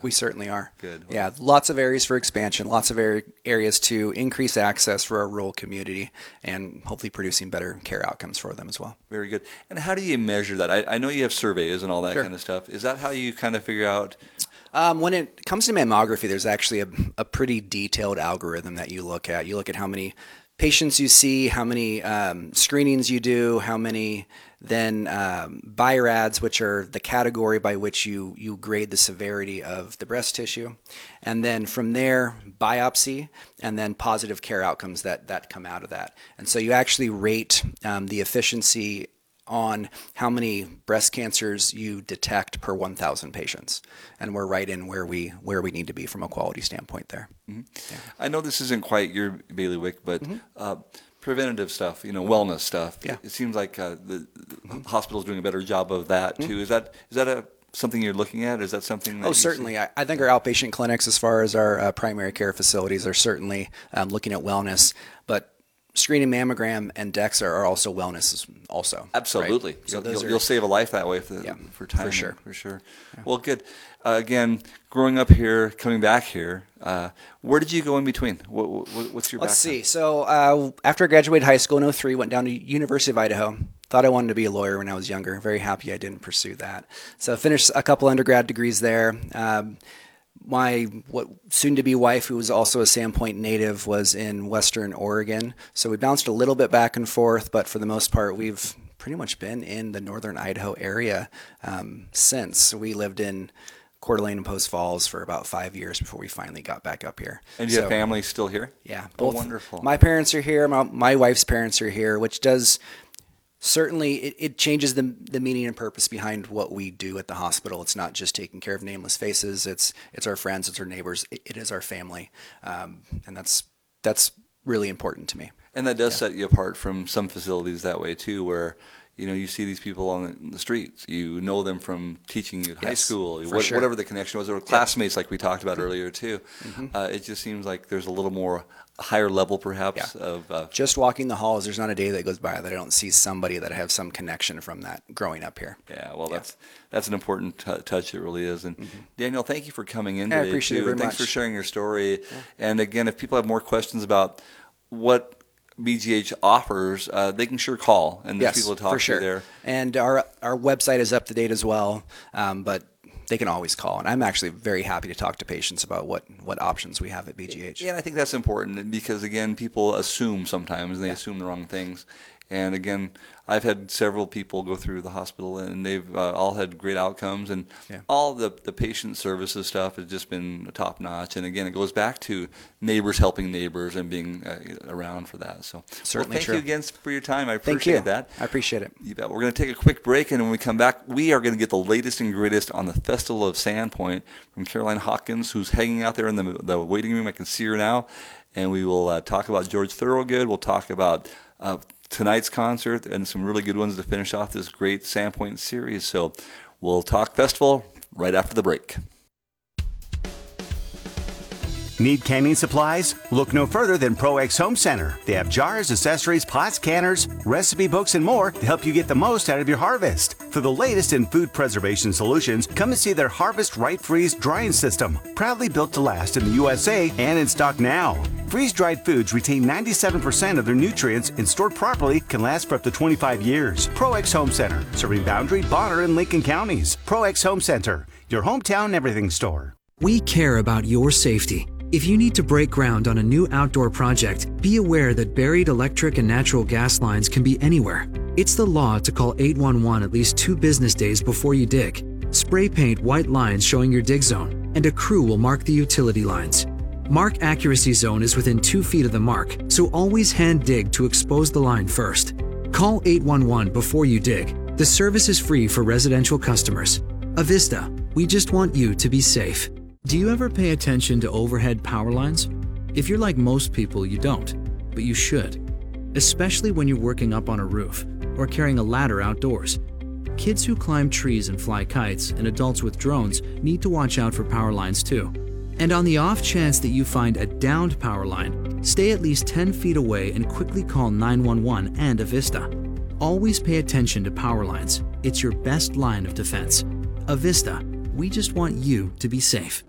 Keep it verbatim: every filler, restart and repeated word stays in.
We certainly are. Good. Yeah, lots of areas for expansion, lots of area, areas to increase access for our rural community, and hopefully producing better care outcomes for them as well. Very good. And how do you measure that? I, I know you have surveys and all that Sure. kind of stuff. Is that how you kind of figure out? Um, when it comes to mammography, there's actually a, a pretty detailed algorithm that you look at. You look at how many patients you see, how many um, screenings you do, how many then um, BI-RADS, which are the category by which you, you grade the severity of the breast tissue. And then from there, biopsy, and then positive care outcomes that, that come out of that. And so you actually rate um, the efficiency on how many breast cancers you detect per one thousand patients, and we're right in where we where we need to be from a quality standpoint there. Mm-hmm. Yeah. I know this isn't quite your bailiwick, but Mm-hmm. uh, preventative stuff, you know, wellness stuff. Yeah. It seems like uh, the, the hospital's doing a better job of that too. Is that is that a something you're looking at? Is that something? That Oh, you certainly. see? I, I think our outpatient clinics, as far as our uh, primary care facilities, are certainly um, looking at wellness, but screening mammogram and DEXA are also wellness also. Absolutely. Right? So You'll, those you'll, are, you'll save a life that way for, the, Yeah, for time. for sure. For sure. Yeah. Well, good. Uh, again, growing up here, coming back here, uh, where did you go in between? What, what, what's your Let's background? see. So uh, after I graduated high school in oh three, went down to University of Idaho. Thought I wanted to be a lawyer when I was younger. Very happy I didn't pursue that. So finished a couple undergrad degrees there. Um, My what soon-to-be wife, who was also a Sandpoint native, was in Western Oregon. So we bounced a little bit back and forth, but for the most part, we've pretty much been in the northern Idaho area um, since. We lived in Coeur d'Alene and Post Falls for about five years before we finally got back up here. And you so, have family still here? Yeah. Oh, Both wonderful. My parents are here. My, my wife's parents are here, which does... Certainly, it, it changes the the meaning and purpose behind what we do at the hospital. It's not just taking care of nameless faces. It's it's our friends, it's our neighbors, it, it is our family, um, and that's that's really important to me. And that does set you apart from some facilities that way too, where you know you see these people on the streets. You know them from teaching you at high Yes, school, for what, sure. whatever the connection was, or classmates like we talked about earlier too. Mm-hmm. Uh, it just seems like there's a little more higher level perhaps Yeah. of uh, Just walking the halls, there's not a day that goes by that I don't see somebody that I have some connection from that growing up here. yeah. Well, Yeah. that's that's an important t- touch. It really is. And Daniel, thank you for coming in Yeah, I today appreciate too. it very and thanks much. for sharing your story. And again, if people have more questions about what B G H offers, uh, they can sure call, and there's Yes, people to talk for sure. to there. And our our website is up to date as well, um, but they can always call. And I'm actually very happy to talk to patients about what, what options we have at B G H. Yeah, and I think that's important because, again, people assume sometimes, and they assume the wrong things. And, again, I've had several people go through the hospital, and they've uh, all had great outcomes. And Yeah. all the, the patient services stuff has just been top-notch. And, again, it goes back to neighbors helping neighbors and being uh, around for that. So Certainly well, thank true. you again for your time. I Thank appreciate you. that. I appreciate it. You bet. We're going to take a quick break, and when we come back, we are going to get the latest and greatest on the Festival of Sandpoint from Caroline Hawkins, who's hanging out there in the, the waiting room. I can see her now. And we will uh, talk about George Thorogood. We'll talk about uh, tonight's concert and some really good ones to finish off this great Sandpoint series. So we'll talk festival right after the break. Need canning supplies? Look no further than ProX Home Center. They have jars, accessories, pots, canners, recipe books, and more to help you get the most out of your harvest. For the latest in food preservation solutions, come and see their Harvest Right Freeze drying system. Proudly built to last in the U S A and in stock now. Freeze-dried foods retain ninety-seven percent of their nutrients and stored properly can last for up to twenty-five years. ProX Home Center, serving Boundary, Bonner, and Lincoln counties. ProX Home Center, your hometown everything store. We care about your safety. If you need to break ground on a new outdoor project, be aware that buried electric and natural gas lines can be anywhere. It's the law to call eight one one at least two business days before you dig. Spray paint white lines showing your dig zone, and a crew will mark the utility lines. Mark accuracy zone is within two feet of the mark, so always hand dig to expose the line first. Call eight one one before you dig. The service is free for residential customers. Avista, we just want you to be safe. Do you ever pay attention to overhead power lines? If you're like most people, you don't, but you should. Especially when you're working up on a roof or carrying a ladder outdoors. Kids who climb trees and fly kites and adults with drones need to watch out for power lines too. And on the off chance that you find a downed power line, stay at least ten feet away and quickly call nine one one and Avista. Always pay attention to power lines. It's your best line of defense. Avista, we just want you to be safe.